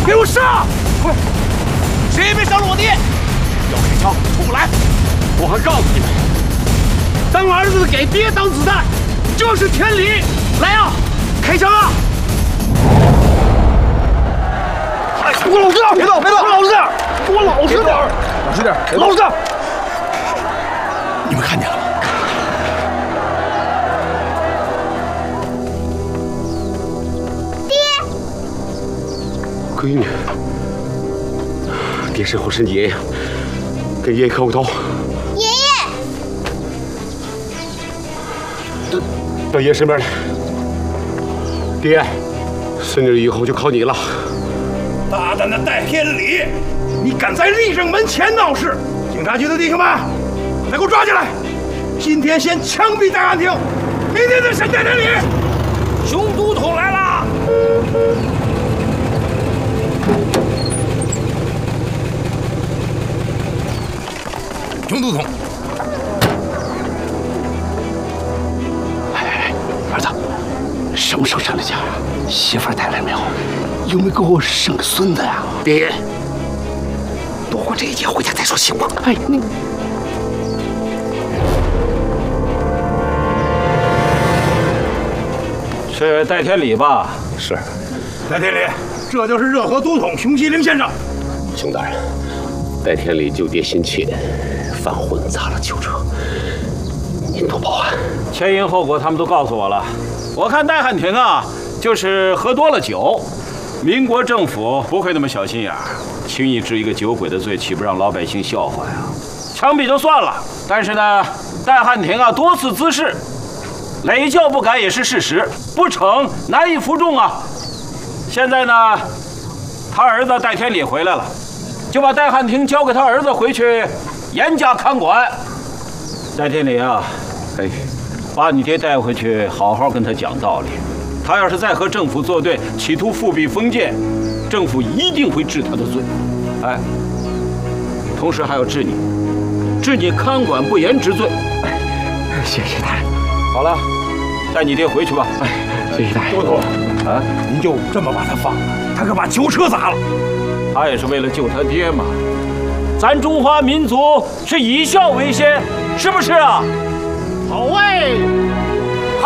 给我杀！快！谁也别伤了我爹！要开枪，冲过来！我还告诉你们，当儿子的给爹当子弹，这是天理！来啊，开枪啊！给我老实点！别动！别动！老实点！给我老实点！老实点！老实点！你们看见了吗？ 闺女，爹身后是你爷爷，给爷爷磕个头。 爷爷， 到爷爷身边来。爹，孙女以后就靠你了。大胆的戴天理，你敢在立正门前闹事！警察局的弟兄们，来给我抓起来！今天先枪毙戴汉廷，明天再审戴天理。熊都统来啦！ 熊都统， 哎，儿子，什么时候成了家呀？媳妇带来没有？有没有给我生个孙子呀？爹，躲过这一劫，回家再说行吗？哎，你。 是戴天理吧？ 是，戴天理，这就是热河都统熊希龄先生。 熊大人，戴天理救爹心切。 犯浑砸了囚车，您多报案。 前因后果他们都告诉我了。我看戴汉廷啊，就是喝多了酒。民国政府不会那么小心眼儿，轻易治一个酒鬼的罪，岂不让老百姓笑话呀？枪毙就算了，但是呢，戴汉廷啊多次滋事，累教不改也是事实，不惩难以服众啊。现在呢，他儿子戴天理回来了，就把戴汉廷交给他儿子回去。 严加看管，戴天理啊，哎，把你爹带回去，好好跟他讲道理。他要是再和政府作对，企图复辟封建，政府一定会治他的罪。哎，同时还要治你看管不严之罪。 哎，谢谢大人。 好了，带你爹回去吧。 哎，谢谢大人。 都统啊，您就这么把他放了？他可把囚车砸了。 他也是为了救他爹嘛。 咱中华民族是以孝为先，是不是啊？ 好哎！